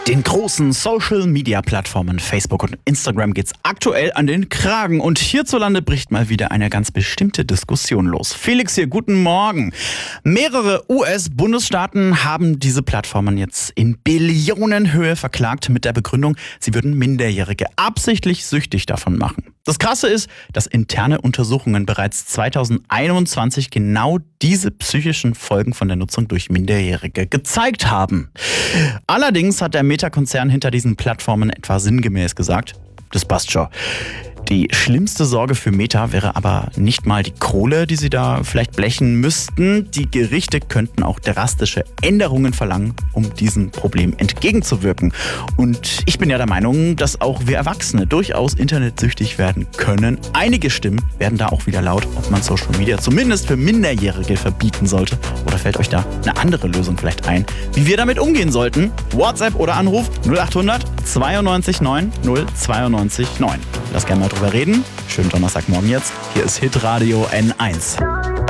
Den großen Social-Media-Plattformen Facebook und Instagram geht's aktuell an den Kragen und hierzulande bricht mal wieder eine ganz bestimmte Diskussion los. Felix hier, guten Morgen. Mehrere US-Bundesstaaten haben diese Plattformen jetzt in Billionenhöhe verklagt mit der Begründung, sie würden Minderjährige absichtlich süchtig davon machen. Das Krasse ist, dass interne Untersuchungen bereits 2021 genau diese psychischen Folgen von der Nutzung durch Minderjährige gezeigt haben. Allerdings hat der Meta-Konzern hinter diesen Plattformen etwa sinngemäß gesagt, das passt schon. Die schlimmste Sorge für Meta wäre aber nicht mal die Kohle, die sie da vielleicht blechen müssten. Die Gerichte könnten auch drastische Änderungen verlangen, um diesem Problem entgegenzuwirken. Und ich bin ja der Meinung, dass auch wir Erwachsene durchaus internetsüchtig werden können. Einige Stimmen werden da auch wieder laut, ob man Social Media zumindest für Minderjährige verbieten sollte. Oder fällt euch da eine andere Lösung vielleicht ein, wie wir damit umgehen sollten? WhatsApp oder Anruf 0800 92 9 092 9. Lass gerne mal drüber reden. Schönen Donnerstagmorgen jetzt. Hier ist Hitradio N1.